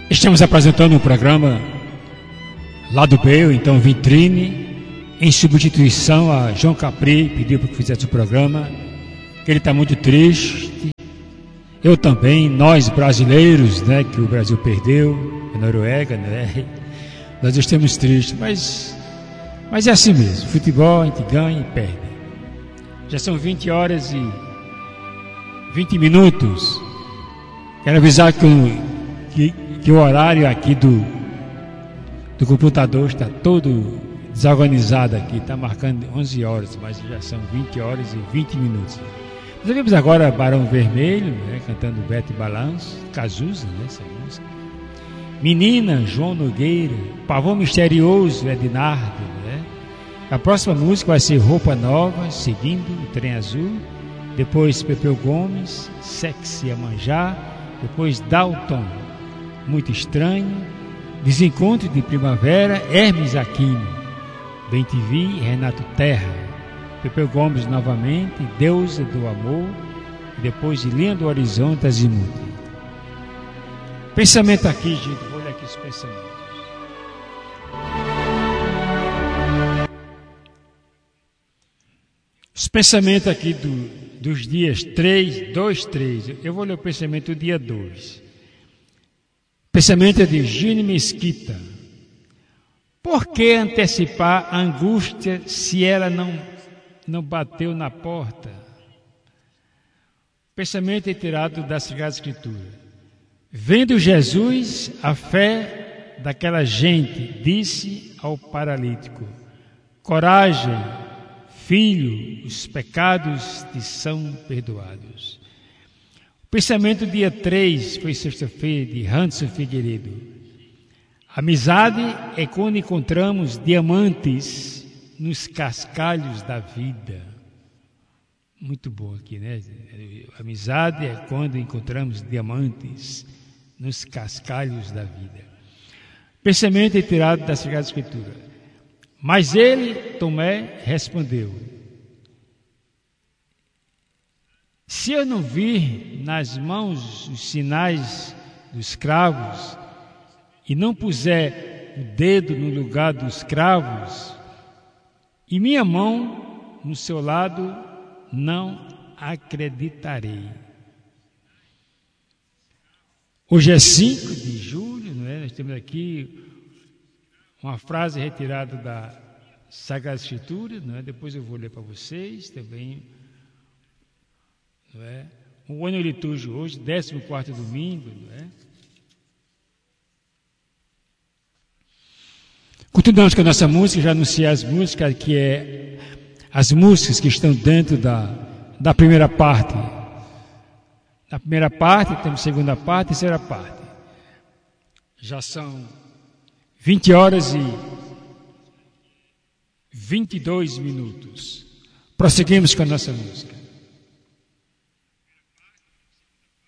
Estamos apresentando um programa Lado B, então Vitrine, em substituição a João Capri, pediu para que fizesse o programa, que ele está muito triste. Eu também, nós brasileiros, né, que o Brasil perdeu, a Noruega, né, nós estamos tristes, mas é assim mesmo, futebol a gente ganha e perde. Já são 20 horas e 20 minutos. Quero avisar que o horário aqui do computador está todo desorganizado aqui, está marcando 11 horas, mas já são 20 horas e 20 minutos. Nós ouvimos agora Barão Vermelho, né, cantando Beto e Balanço, Cazuza, né, essa música. Menina, João Nogueira, Pavão Misterioso, Ednardo, né. A próxima música vai ser Roupa Nova, seguindo o Trem Azul, depois Pepeu Gomes, Sexy a Manjar, depois Dalton, Muito Estranho, Desencontro de Primavera, Hermes Aquino, Bem Te Vi, Renato Terra, Pepeu Gomes novamente, Deusa do Amor, e depois de Linha do Horizonte, Azimuth. Pensamento aqui, gente, vou olhar aqui os pensamentos. Os pensamentos aqui dos dias 3, 2, 3. Eu vou ler o pensamento do dia 2. Pensamento é de Gine Mesquita. Por que antecipar a angústia se ela não bateu na porta? O pensamento é tirado da Sagrada Escritura. Vendo Jesus, a fé daquela gente disse ao paralítico: coragem, filho, os pecados te são perdoados. O pensamento dia 3 foi sexta-feira, de Hanson Figueiredo. Amizade é quando encontramos diamantes nos cascalhos da vida. Muito bom aqui, né? Amizade é quando encontramos diamantes nos cascalhos da vida. Pensamento é tirado da Sagrada Escritura. Mas ele, Tomé, respondeu: se eu não vir nas mãos os sinais dos cravos e não puser o dedo no lugar dos cravos e minha mão no seu lado, não acreditarei. Hoje é 5 de julho, não é? Nós temos aqui uma frase retirada da Sagrada Escritura, não é? Depois eu vou ler para vocês também, não é? O ano litúrgico hoje, 14º domingo, não é? Continuamos com a nossa música, já anunciei as músicas, que é as músicas que estão dentro da primeira parte. Na primeira parte, temos segunda parte e terceira parte. Já são 20 horas e 22 minutos. Prosseguimos com a nossa música.